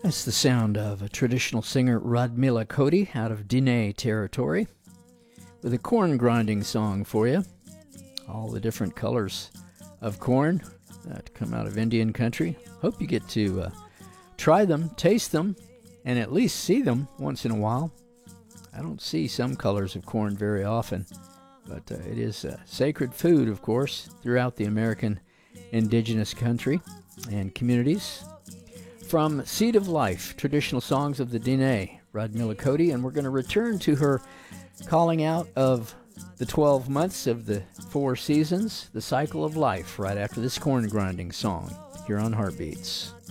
That's the sound of a traditional singer, Radmila Cody, out of Diné territory, with a corn grinding song for you. All the different colors of corn that come out of Indian country. Hope you get to try them, taste them, and at least see them once in a while. I don't see some colors of corn very often, but it is sacred food, of course, throughout the American indigenous country and communities. From Seed of Life, traditional songs of the Diné, Radmila Cody, and we're going to return to her calling out of the 12 months of the 4 seasons, the cycle of life, right after this corn grinding song here on Heartbeats.